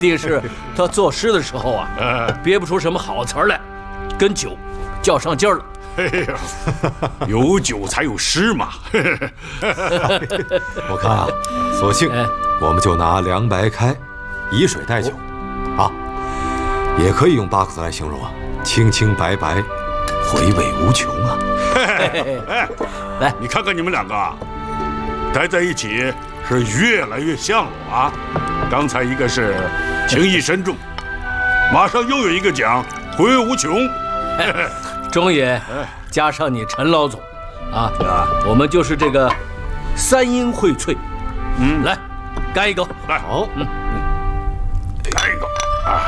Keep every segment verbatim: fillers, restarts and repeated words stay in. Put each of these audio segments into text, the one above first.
定是他作诗的时候啊，憋不出什么好词儿来，跟酒较上劲儿了。哎呀， 有酒才有诗嘛。 我看啊，索性我们就拿凉白开，以水代酒，啊，也可以用八个字来形容啊：清清白白，回味无穷啊。 哎，来，你看看你们两个啊，待在一起是越来越像了啊。刚才一个是情意深重，马上又有一个讲回味无穷。 钟爷，加上你陈老总，啊，我们就是这个三英荟萃。嗯，来，干一个， 来， 好， 嗯，干一个啊，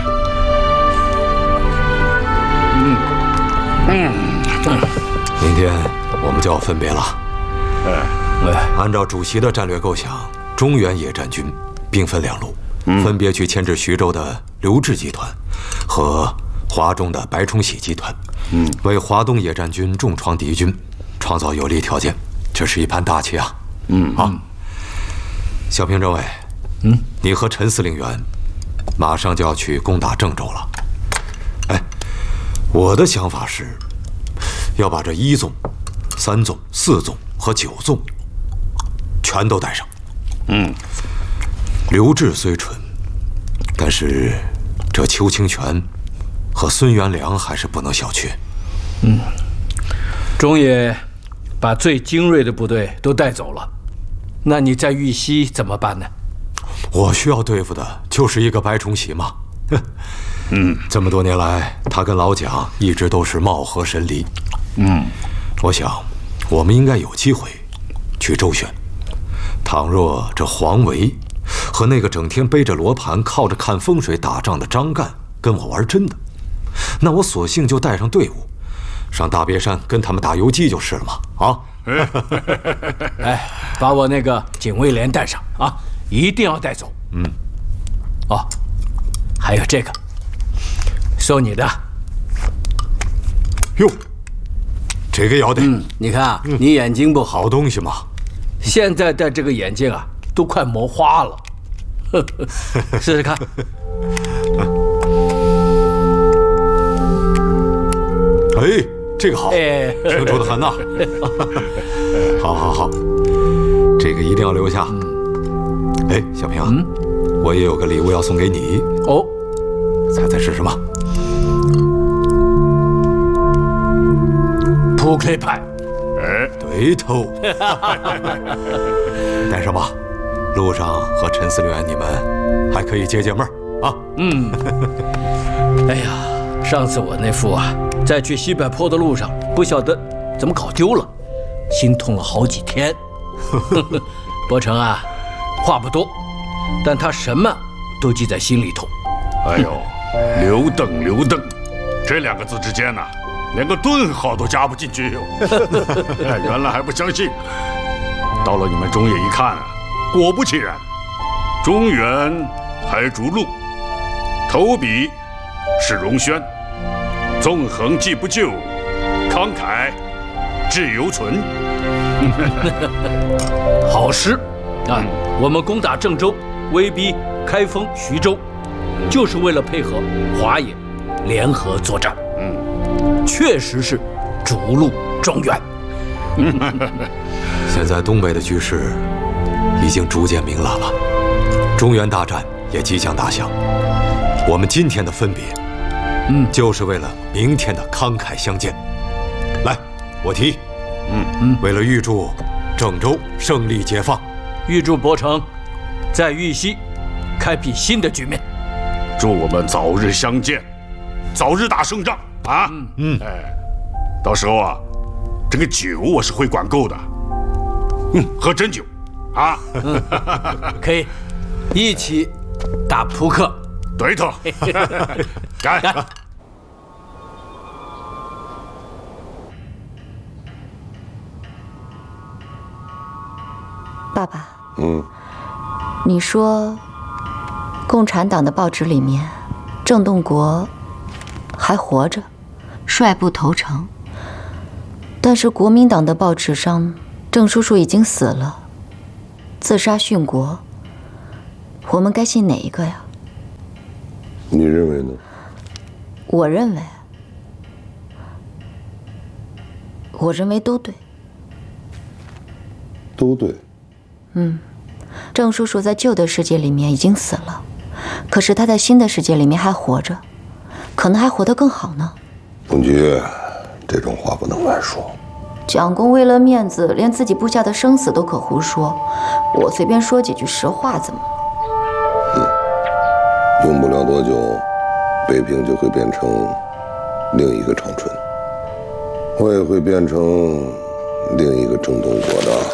嗯嗯，明天我们就要分别了。哎，按照主席的战略构想，中原野战军兵分两路，嗯、分别去牵制徐州的刘志集团和华中的白崇禧集团，嗯，为华东野战军重创敌军创造有利条件。这是一盘大棋啊！嗯啊，小平政委，嗯，你和陈司令员马上就要去攻打郑州了。哎，我的想法是，要把这一纵、三纵、四纵和九纵全都带上。嗯，刘志虽蠢，但是这邱清泉和孙元良还是不能小觑。 嗯，钟爷把最精锐的部队都带走了，那你在玉溪怎么办呢？ 我需要对付的就是一个白崇禧嘛。嗯，这么多年来，他跟老蒋一直都是貌合神离。嗯，我想我们应该有机会去周旋。倘若这黄维和那个整天背着罗盘靠着看风水打仗的张干跟我玩真的，那我索性就带上队伍上大别山跟他们打游击就是了嘛！啊， 哎，把我那个警卫连带上啊，一定要带走。嗯，哦，还有这个，送你的。 哟，这个要得。 嗯，你看啊，嗯、你眼睛不好， 好东西嘛。 现在戴这个眼镜啊，都快磨花了。试试看。 哎，这个好，清楚的很呐。好好好，这个一定要留下。哎，小平，嗯、我也有个礼物要送给你。哦，猜猜是什么？ 扑克牌。 哎，对头。带上吧，路上和陈司令员你们还可以解解闷儿啊。嗯。 哎呀，上次我那副啊，在去西柏坡的路上，不晓得怎么搞丢了，心痛了好几天。伯承啊，话不多，但他什么都记在心里头。 哎呦，刘邓刘邓，这两个字之间呢、啊，连个顿号都加不进去哟。原来还不相信，到了你们中野一看啊，果不其然，中原还逐鹿，投笔是荣轩，纵横既不就，慷慨志犹存。 好诗啊！嗯、我们攻打郑州，威逼开封、徐州，就是为了配合华野联合作战。嗯，确实是逐鹿中原。 现在东北的局势已经逐渐明朗了，中原大战也即将打响。我们今天的分别，嗯，就是为了明天的慷慨相见。来，我提，嗯嗯，为了预祝郑州胜利解放， 预祝伯承在玉溪开辟新的局面， 祝我们早日相见，早日打胜仗啊！嗯嗯，哎，到时候啊，这个酒我是会管够的，嗯，喝真酒，啊， 嗯，可以，一起打扑克。 对头，干！ 爸爸，嗯，你说，共产党的报纸里面，郑洞国还活着，率部投诚；但是国民党的报纸上，郑叔叔已经死了，自杀殉国。我们该信哪一个呀？ 你认为呢？ 我认为，我认为都对。 都对。 嗯，郑叔叔在旧的世界里面已经死了，可是他在新的世界里面还活着，可能还活得更好呢。 董局，这种话不能乱说。 蒋公为了面子，连自己部下的生死都可胡说，我随便说几句实话怎么了？ 嗯，用不了多久，北平就会变成另一个长春，我也会变成另一个郑东国的。